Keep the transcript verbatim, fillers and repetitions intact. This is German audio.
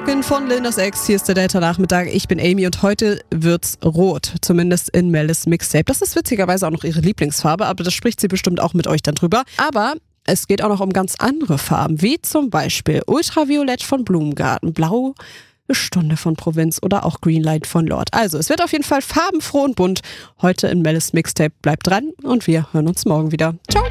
Talkin' von Lil Nas X. Hier ist der Delta-Nachmittag. Ich bin Amy und heute wird's rot. Zumindest in Mellis Mixtape. Das ist witzigerweise auch noch ihre Lieblingsfarbe, aber das spricht sie bestimmt auch mit euch dann drüber. Aber es geht auch noch um ganz andere Farben, wie zum Beispiel Ultraviolett von Blumengarten, Blau, Stunde von Provinz oder auch Greenlight von Lord. Also, es wird auf jeden Fall farbenfroh und bunt heute in Mellis Mixtape. Bleibt dran und wir hören uns morgen wieder. Ciao!